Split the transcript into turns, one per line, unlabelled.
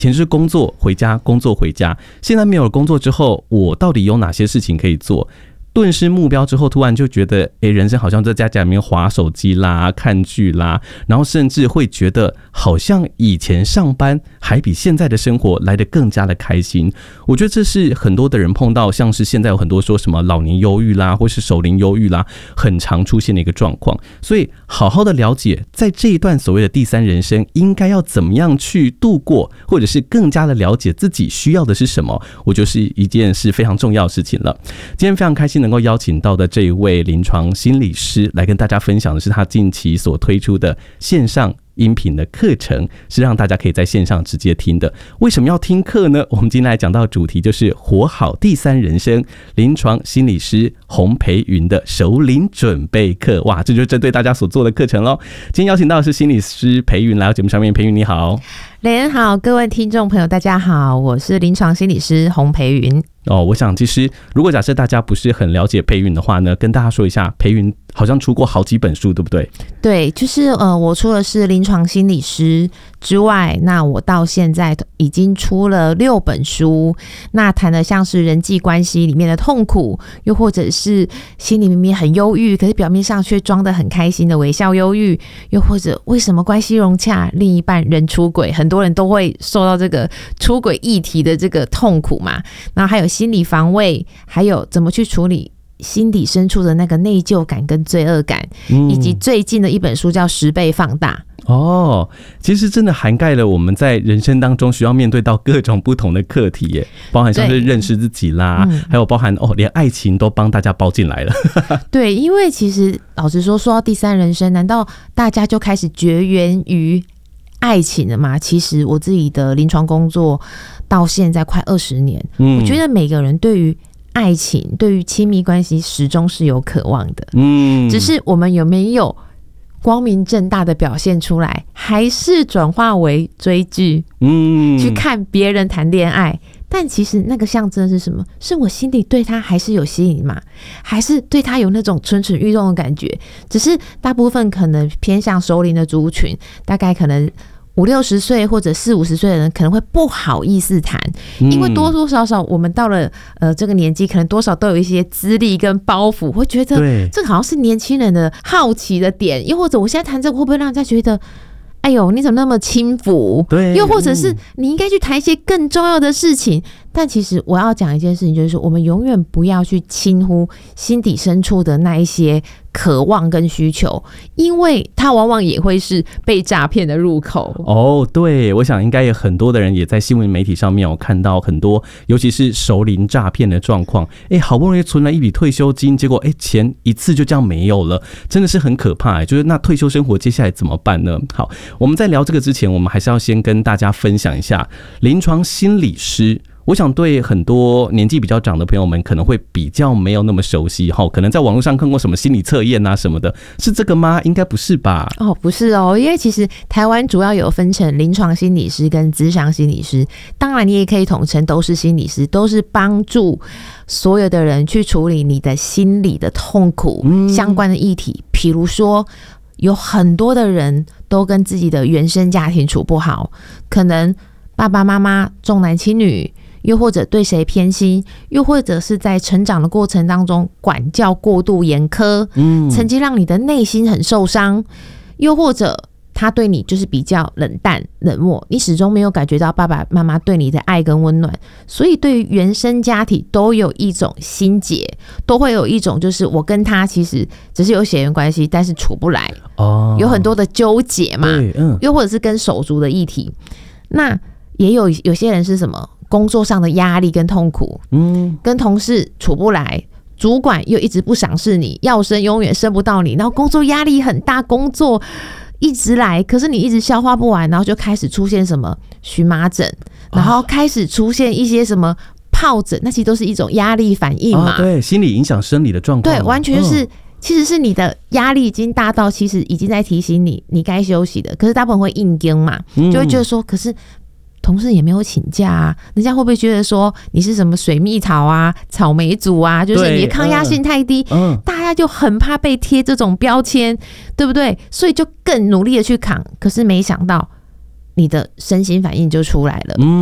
以前是工作回家，工作回家，现在没有了工作之后，我到底有哪些事情可以做？顿失目标之后，突然就觉得，人生好像在家里面滑手机啦、看剧啦，然后甚至会觉得，好像以前上班还比现在的生活来得更加的开心。我觉得这是很多的人碰到，像是现在有很多说什么老年忧郁啦，或是熟龄忧郁啦，很常出现的一个状况。所以，好好的了解，在这一段所谓的第三人生，应该要怎么样去度过，或者是更加的了解自己需要的是什么，我觉得是一件是非常重要的事情了。今天非常开心能够邀请到的这一位临床心理师来跟大家分享的是他近期所推出的线上音频的课程，是让大家可以在线上直接听的。为什么要听课呢？我们今天来讲到的主题就是活好第三人生，临床心理师洪培云的熟龄准备课。哇，这就是针对大家所做的课程咯。今天邀请到的是心理师培云来到节目上面。培云你好。
雷恩好，各位听众朋友大家好，我是临床心理师洪培云。
我想其实如果假设大家不是很了解培云的话呢，跟大家说一下，培云好像出过好几本书，对不对？
对，就是我除了是临床心理师之外，那我到现在已经出了6本书，那谈的像是人际关系里面的痛苦，又或者是心里明明很忧郁，可是表面上却装得很开心的微笑忧郁，又或者为什么关系融洽，另一半人出轨，很多人都会受到这个出轨议题的这个痛苦嘛。然后还有心理防卫，还有怎么去处理心底深处的那个内疚感跟罪恶感，以及最近的一本书叫10倍放大。
其实真的涵盖了我们在人生当中需要面对到各种不同的课题耶，包含像是认识自己啦，还有包含连爱情都帮大家包进来了。
对，因为其实老实说到第三人生，难道大家就开始绝缘于爱情了吗？其实我自己的临床工作到现在快20年，我觉得每个人对于爱情、对于亲密关系始终是有渴望的，只是我们有没有光明正大的表现出来，还是转化为追剧，去看别人谈恋爱。但其实那个象征是什么？是我心里对他还是有吸引嘛？还是对他有那种蠢蠢欲动的感觉？只是大部分可能偏向熟龄的族群，大概可能50-60岁或者40-50岁的人可能会不好意思谈，因为多多少少我们到了这个年纪，可能多少都有一些资历跟包袱，会觉得这个好像是年轻人的好奇的点，又或者我现在谈这个会不会让人家觉得哎呦你怎么那么轻浮？对，又或者是你应该去谈一些更重要的事情。但其实我要讲一件事情，就是说我们永远不要去轻忽心底深处的那一些渴望跟需求，因为它往往也会是被诈骗的入口。
对，我想应该有很多的人也在新闻媒体上面有看到很多，尤其是熟龄诈骗的状况。好不容易存了一笔退休金，结果钱一次就这样没有了，真的是很可怕。就是那退休生活接下来怎么办呢？好，我们在聊这个之前，我们还是要先跟大家分享一下临床心理师。我想对很多年纪比较长的朋友们可能会比较没有那么熟悉，可能在网络上看过什么心理测验啊什么的，是这个吗？应该不是吧？
不是因为其实台湾主要有分成临床心理师跟咨商心理师，当然你也可以统称都是心理师，都是帮助所有的人去处理你的心理的痛苦相关的议题。比如说有很多的人都跟自己的原生家庭处不好，可能爸爸妈妈重男轻女，又或者对谁偏心，又或者是在成长的过程当中管教过度严苛，曾经让你的内心很受伤，又或者他对你就是比较冷淡冷漠，你始终没有感觉到爸爸妈妈对你的爱跟温暖，所以对于原生家庭都有一种心结，都会有一种就是我跟他其实只是有血缘关系，但是处不来，有很多的纠结嘛，又或者是跟手足的议题。那也有些人是什么工作上的压力跟痛苦，跟同事处不来，主管又一直不赏识你，要升永远升不到你，然后工作压力很大，工作一直来，可是你一直消化不完，然后就开始出现什么荨麻疹，然后开始出现一些什么疱疹，那其实都是一种压力反应嘛。
对，心理影响生理的状况。
对，完全就是其实是你的压力已经大到其实已经在提醒你你该休息的，可是大部分会硬跟嘛，就会觉得说可是同事也没有请假啊，人家会不会觉得说你是什么水蜜桃啊、草莓族啊，就是你的抗压性太低，大家就很怕被贴这种标签，对不对？所以就更努力的去扛，可是没想到你的身心反应就出来了。